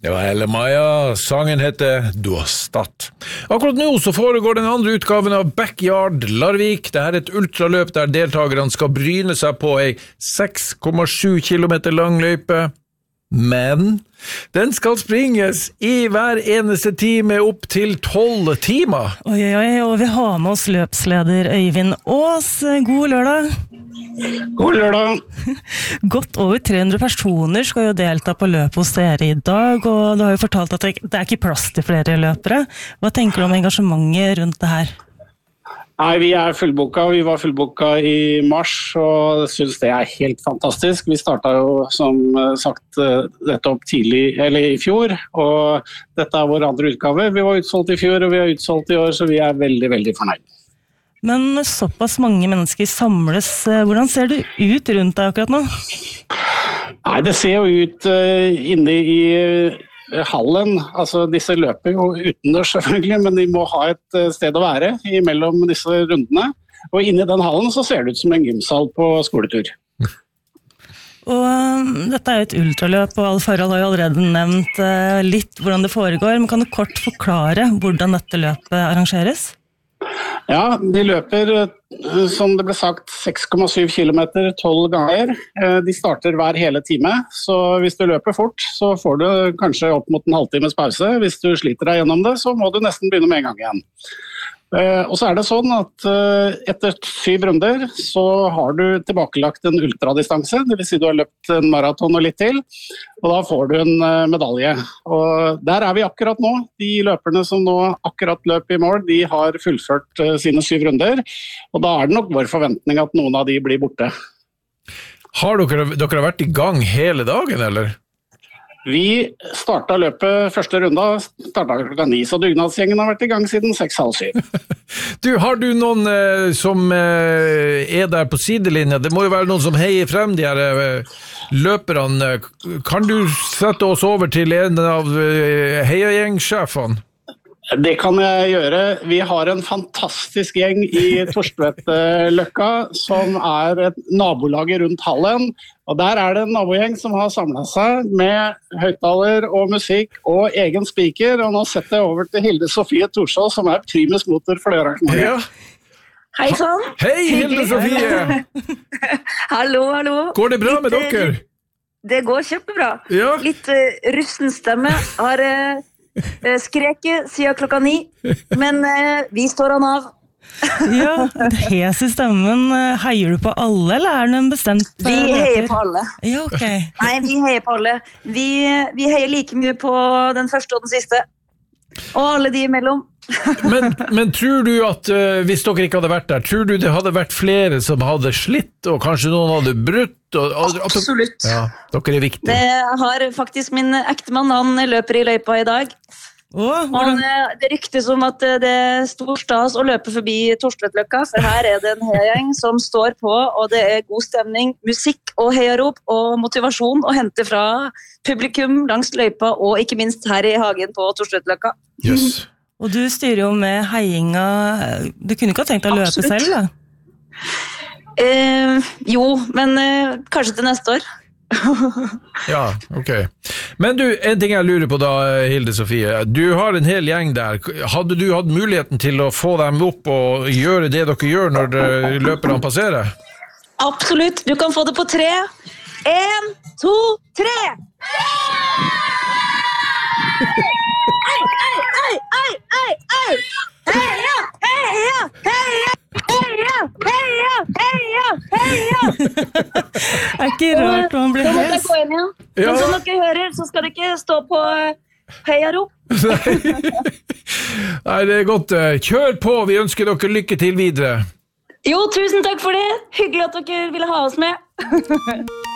Det var Elle Maja, sangen heter Dostat. Akkurat nå så foregår den andre utgaven av Backyard Larvik. Dette er et ultraløp der deltakerne skal bryne seg på ei 6,7 kilometer lang løype. Men den skal springes i hver eneste time opp til 12 timer. Oi, og vi har med oss løpsleder Øyvind Aas. God lørdag. God lørdag. Godt over 300 personer skal jo delta på løpet hos dere i dag, og du har jo fortalt at det er ikke plass til flere løpere. Hva tenker du om engasjementet rundt det her? Nei, vi er fullboka. Vi var fullboka i mars, og synes det er helt fantastisk. Vi startet jo, som sagt, dette opp tidlig, eller i fjor, og dette er vår andre utgave. Vi var utsolgt i fjor, og vi er utsolgt i år, så vi er veldig, veldig fornøyd. Men såpass mange mennesker samles, hvordan ser det ut rundt deg akkurat nå? Nei, det ser jo ut inne i hallen, altså disse løper jo utendørs selvfølgelig, men de må ha et sted å være imellom disse rundene. Og inne i den hallen så ser det ut som en gymsal på skoletur. Og dette er jo et ultraløp, og Alf Harald har jo allerede nevnt litt hvordan det foregår, men kan du kort forklare hvordan dette løpet arrangeres? Ja, de løper, som det ble sagt, 6,7 kilometer 12 ganger. De starter hver hele time, så hvis du løper fort, så får du kanskje opp mot en halvtimes pause. Hvis du sliter deg gjennom det, så må du nesten begynne med en gang igjen. Og så er det sånn at etter 7 runder så har du tilbakelagt en ultradistanse, det vil si du har løpt en maraton og litt til, og da får du en medalje. Og der er vi akkurat nå. De løperne som nå akkurat løp i mål, de har fullført sine 7 runder, og da er det nok vår forventning at noen av de blir borte. Har dere vært i gang hele dagen, eller? Vi startet løpet første runda, startet klokka 9, så dugnadsgjengen har vært i gang siden 6:30. Har du noen som er der på sidelinja? Det må jo være noen som heier frem de her løperne. Kan du sette oss over til en av heiagjengsjefene? Det kan jeg gjøre. Vi har en fantastisk gjeng i Torstvedtløkka, som er et nabolaget rundt hallen. Og der er det en nabogjeng som har samlet seg med høyttaler og musikk og egen speaker. Og nå setter jeg over til Hilde Sofie Torsvold, som er primus motor for det arrangementet. Ja. Hei sann! Hei Hilde Sofie! Hallo, hallo! Går det bra med dere? Det går kjempebra. Ja. Litt rusten stemme har skreket siden klokka 9, men vi står an av. Ja, hes i stemmen. Heier du på alle, eller er det en bestemt? Vi heier på alle. Ja, ok. Nei, vi heier på alle. Vi heier like mye på den første og den siste. Og alle de imellom. Men tror du at hvis dere ikke hadde vært der, tror du det hadde vært flere som hadde slitt, og kanskje noen hadde brutt? Absolutt. Ja, dere er viktige. Det har faktisk min ektemann, han løper i løypa i dag. Det ryktes om at det er stor stas å løpe forbi Torstvedtløkka, for her er det en heiagjeng som står på, og det er god stemning, musikk og heiarop og motivasjon å hente fra publikum langs løypa, og ikke minst her i hagen på Torstvedtløkka. Yes. Og du styrer jo med heiinga. Du kunne ikke ha tenkt å løpe Absolutt. selv, da? Jo, men kanskje til neste år. Ja, ok. Men du, en ting jeg lurer på da, Hilde Sofie. Du har en hel gjeng der. Hadde du hatt muligheten til å få dem opp og gjøre det dere gjør når løperne passerer? Absolutt. Du kan få det på 3. 1, 2, 3! Heia! Heia! Heia! Heia! Heia! Heia! Heia! Det er ikke rart man blir Da måtte jeg hes. gå inn igjen. Men som dere hører, så skal det ikke stå på heiarop. Nei, det er godt. Kjør på, vi ønsker dere lykke til videre. Jo, tusen takk for det. Hyggelig at dere ville ha oss med.